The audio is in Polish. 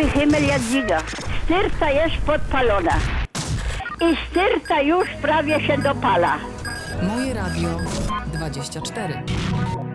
Nowy Himmel Jadwiga. Styrta jest podpalona. I styrta już prawie się dopala. Moje Radio 24.